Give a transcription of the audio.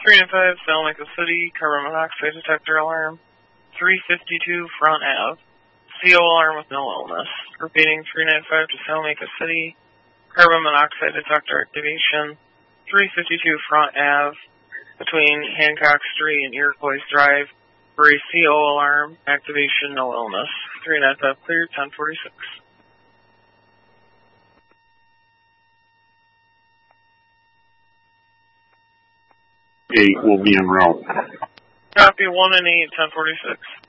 395 Salamaca City, carbon monoxide detector alarm. 352 Front Ave. CO alarm with no illness. Repeating 395 to Salamaca City, carbon monoxide detector activation. 352 Front Ave, between Hancock Street and Iroquois Drive, for a CO alarm, activation, no illness. 395 cleared, 1046. Eight will be en route. Copy 1 and 8, 1046.